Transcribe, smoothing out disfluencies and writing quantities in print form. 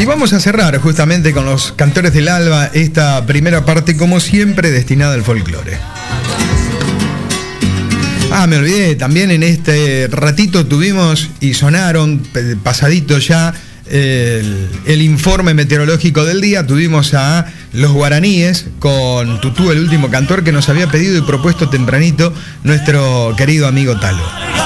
Y vamos a cerrar justamente con los Cantores del Alba esta primera parte, como siempre, destinada al folclore. Me olvidé, también en este ratito tuvimos y sonaron, pasadito ya, el informe meteorológico del día. Tuvimos a los guaraníes con Tutú, el último cantor, que nos había pedido y propuesto tempranito nuestro querido amigo Talo.